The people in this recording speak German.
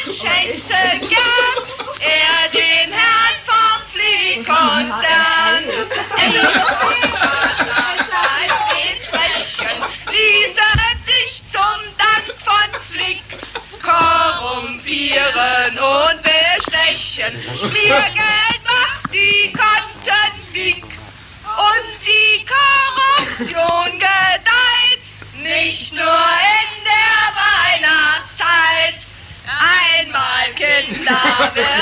schenkte gern er den Herrn vom Fliehkonzern. Ließe sich zum Dank von Flick korrumpieren und bestechen. Schmiergeld macht die Konten dick und die Korruption gedeiht, nicht nur in der Weihnachtszeit. Einmal Kinder